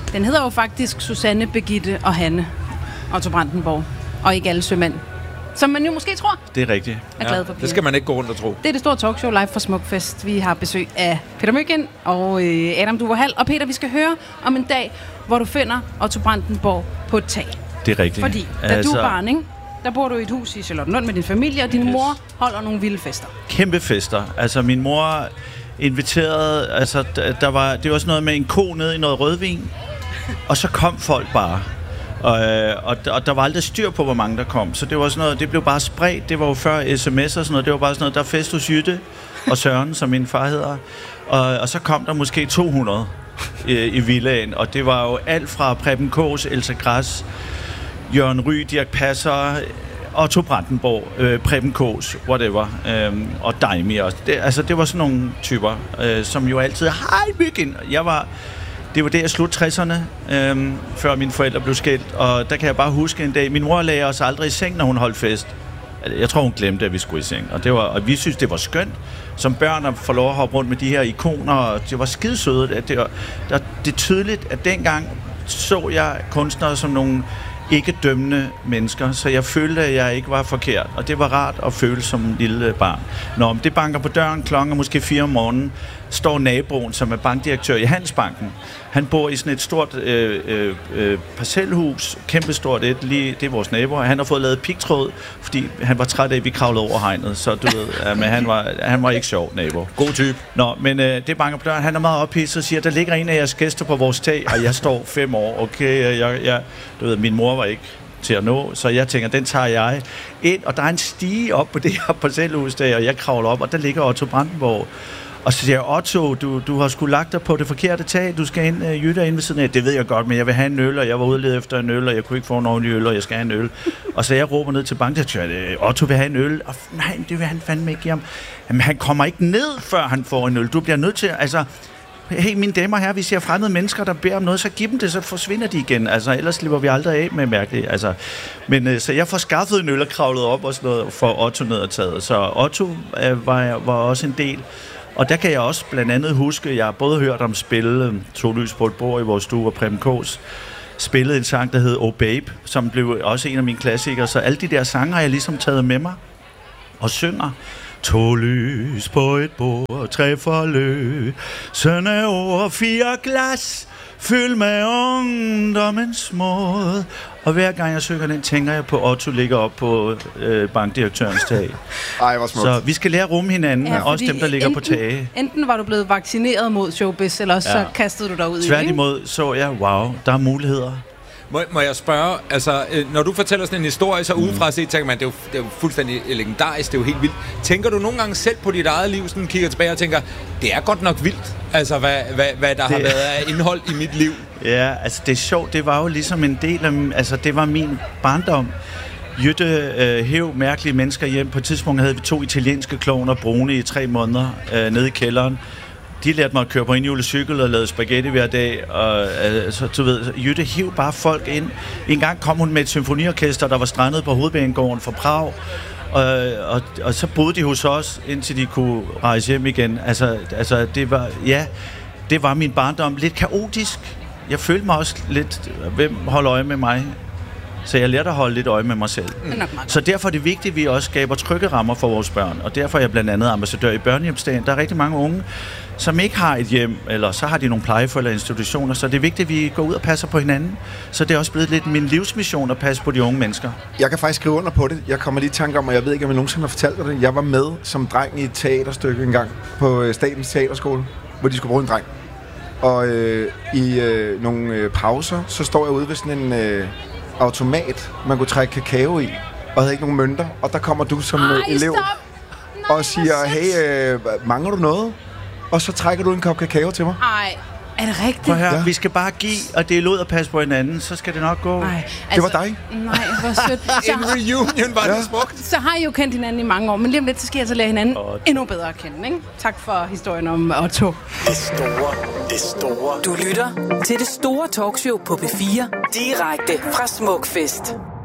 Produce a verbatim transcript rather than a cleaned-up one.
Den hedder jo faktisk Susanne, Birgitte og Hanne Otto Brandenborg, og ikke alle sømænd. Som man jo måske tror. Det er rigtigt. Er glad for det skal man ikke gå rundt og tro. Det er det store talkshow live fra Smukfest. Vi har besøg af Peter Mygind og øh, Adam Duverhall. Og Peter, vi skal høre om en dag, hvor du finder Otto Brandenborg på et tag. Det er rigtigt. Fordi da altså... du er barn, ikke? Der bor du i et hus i Charlottenlund med din familie, og din yes. mor holder nogle vilde fester. Kæmpe fester. Altså min mor inviterede, altså der var, det var sådan noget med en ko ned i noget rødvin, og så kom folk bare. Og, og, og der var aldrig styr på, hvor mange der kom. Så det var sådan noget, det blev bare spredt. Det var jo før sms og sådan noget. Det var bare sådan noget, der fest hos Jytte og Søren, som min far hedder. Og, og så kom der måske to hundrede i, i villaen. Og det var jo alt fra Preben Kaas, Elsa Gress, Jørgen Ry, Dirch Passer, Otto Brandenborg, øh, Preben Kaas, whatever, øh, og Daimi også. Det, altså, det var sådan nogle typer, øh, som jo altid, hej Mygind! Jeg var... Det var det, jeg slut tresserne, øhm, før mine forældre blev skilt. Og der kan jeg bare huske en dag, min mor lagde os aldrig i seng, når hun holdt fest. Jeg tror, hun glemte, at vi skulle i seng. Og, det var, og vi synes, det var skønt som børn at få lov at hoppe rundt med de her ikoner. Og det var skidesødt. At det, var, der, det er tydeligt, at dengang så jeg kunstnere som nogle ikke dømmende mennesker. Så jeg følte, at jeg ikke var forkert. Og det var rart at føle som lille barn. Når det banker på døren klokken måske fire om morgenen, står naboen, som er bankdirektør i Handelsbanken. Han bor i sådan et stort øh, øh, øh, parcelhus, kæmpestort et, lige, det er vores naboer. Han har fået lavet pigtråd, fordi han var træt af, at vi kravlede over hegnet, så du ved, ja, men han var, han var ikke sjov, nabo. God type. Nå, men øh, det banker på døren, han er meget ophidset og siger, der ligger en af jeres gæster på vores tag, og jeg står fem år, okay, jeg, jeg, du ved, min mor var ikke til at nå, så jeg tænker, den tager jeg ind, og der er en stige op på det her parcelhus der, og jeg kravler op, og der ligger Otto Brandenborg. Og så siger jeg, Otto, du, du har sgu lagt dig på det forkerte tag, du skal ind, uh, Jytte ind ved siden af. Det ved jeg godt, men jeg vil have en øl, og jeg var ude efter en øl, og jeg kunne ikke få en ordentlig øl, og jeg skal have en øl. Og så jeg råber ned til bankdirektøren, Otto vil have en øl. Og nej, det vil han fandme ikke give ham. Jamen, han kommer ikke ned, før han får en øl. Du bliver nødt til, altså... Hey, mine damer og herrer, vi ser fremmede mennesker, der beder om noget, så giv dem det, så forsvinder de igen. Altså, ellers slipper vi aldrig af med mærkeligt. Altså, men øh, så jeg får skaffet en øl og kravlet op og sådan noget, for Otto ned og taget. Så Otto øh, var, var også en del. Og der kan jeg også blandt andet huske, jeg har både hørt om spille To lys på et bord i vores stue, og Preben Kaas spillede en sang, der hed Oh Babe, som blev også en af mine klassikere. Så alle de der sange har jeg ligesom taget med mig og synger. To lys på et bord, tre forløb, sønne over fire glas, fyld med ungdommens mod. Og hver gang jeg synger den, tænker jeg på Otto ligger op på øh, bankdirektørens tag. Ej, hvor smukt. Så vi skal lære at rumme hinanden, ja, også dem, der ligger enten, på tage. Enten var du blevet vaccineret mod showbiz, eller også ja. så kastede du dig ud i det. Tværtimod så jeg, wow, der er muligheder. Må, må jeg spørge, altså, når du fortæller sådan en historie, så udefra set, tænker man, det er, jo, det er jo fuldstændig legendarisk, det er jo helt vildt. Tænker du nogle gange selv på dit eget liv, sådan kigger tilbage og tænker, det er godt nok vildt, altså, hvad, hvad, hvad der det... har været af indhold i mit liv? Ja, altså, det er sjovt, det var jo ligesom en del af, altså, det var min barndom. Jytte øh, hæv mærkelige mennesker hjem. På et tidspunkt havde vi to italienske klovner, brune, i tre måneder, øh, nede i kælderen. De lærte mig at køre på en cykel og lavede spaghetti hver dag, og altså, du ved, Jytte hiv bare folk ind. En gang kom hun med et symfoniorkester, der var strandet på Hovedbanegården fra Prag, og, og, og så boede de hos os, indtil de kunne rejse hjem igen. Altså, altså det var, ja, det var min barndom. Lidt kaotisk. Jeg følte mig også lidt, hvem holder øje med mig? Så jeg lærte at holde lidt øje med mig selv. Mm. Så derfor er det vigtigt, at vi også skaber trygge rammer for vores børn. Og derfor er jeg blandt andet ambassadør i børnehjemsdagen. Der er rigtig mange unge, som ikke har et hjem, eller så har de nogle plejeforældre eller institutioner. Så det er vigtigt, at vi går ud og passer på hinanden. Så det er også blevet lidt min livsmission at passe på de unge mennesker. Jeg kan faktisk skrive under på det. Jeg kommer lige i tanke om, og jeg ved ikke, om jeg nogensinde har fortalt dig det. Jeg var med som dreng i et teaterstykke engang på Statens Teaterskole, hvor de skulle bruge en dreng. Og øh, i øh, nogle øh, pauser, så står jeg ude ved sådan en... Øh, automat, man kunne trække kakao i, og havde ikke nogen mønter, og der kommer du som Ej, elev nej, og siger, hey, øh, mangler du noget? Og så trækker du en kop kakao til mig. Ej, er det rigtigt? Prøv her, ja. Vi skal bare give, og det er lod at passe på hinanden, så skal det nok gå. Ej, altså, det var dig. Nej, hvor sødt. En reunion var ja. det smukt. Så har I jo kendt hinanden i mange år, men lige om lidt, så skal jeg så lære hinanden Otto. endnu bedre at kende, ikke? Tak for historien om Otto. Det store, det store. Du lytter til det store talkshow på P fire, direkte fra Smukfest.